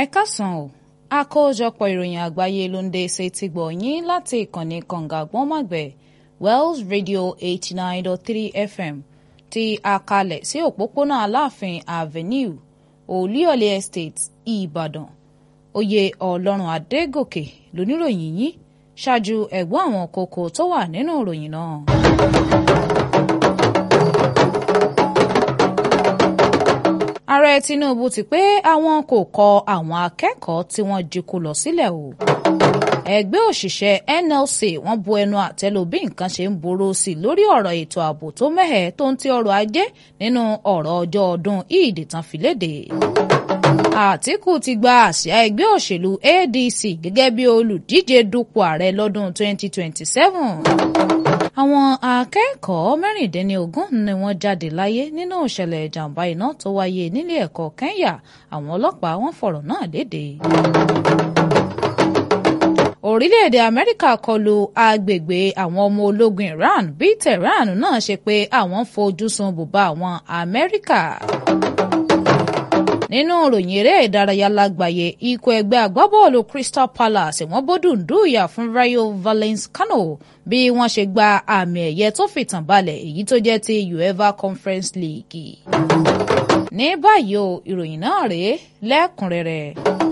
Ẹ káàsán o, àkójọpọ̀ ìròyìn àgbáyé ló ń dé sétí gbọ̀ yín láti ìkànnì kànga àgbọ̀nmágbẹ̀ Wells Radio 89.3 FM tí a kalẹ̀ sí òpópónà Aláàfin Avenue, Olúyọ̀lé Estate, Ìbàdàn. Oyè Ọlọ́run Adégòkè lóníròyìn yín, ṣáájú ẹ̀gbọ́n àwọn kókó tó wà nínú ìròyìn náà. Ààrẹ Tinubu ti pé àwọn kò kọ àwọn akẹ́kọ̀ọ́ tí wọ́n jí kó lọ sílẹ̀ o. Ẹgbẹ́ òṣìṣẹ́ NLC wọ́n bu ẹnu àtẹ́ lù bí nǹkan ṣe ń burú sí i lórí ọ̀rọ̀ ètò ààbò tó mẹ́hẹ̀ tó ń ti ọrọ̀ ajé nínú ọ̀rọ̀ ọjọ́ ọdún Eid tán fi léde. Àtíkù ti gba àsíá ẹgbẹ́ òṣèlú ADC gẹ́gẹ́ bí olùdíje dupò ààrẹ lọ́dún 2027. Àwọn akẹ́kọ̀ọ́ 16 ni wọ́n jáde láyé nínú ìṣẹ̀lẹ̀ ìjàmbá iná tó wáyé nílé ẹ̀kọ́ Kenya. Àwọn ọlọ́pàá wọ́n fọ̀rọ̀ náà léde. Orílẹ̀-èdè Amẹ́ríkà kọlu agbègbè àwọn ọmọ ológun Iran bí Tehran náà ṣe pé àwọn ń fojú sun bùbá àwọn Amẹ́ríkà. Nínú ìròyìn eré ìdárayá lágbàáyé, ikọ̀ ẹgbẹ́ agbábọ́ọ̀lù Crystal Palace wọ́n bódùndú ìyà fún Rayo Vallecano bí wọ́n ṣe gba àmì ẹ̀yẹ tó fìtàn balẹ̀ èyí tó jẹ́ ti UEFA Conference League. Ní báyìí o, ìròyìn náà rèé lẹ́kùnrẹ́rẹ́.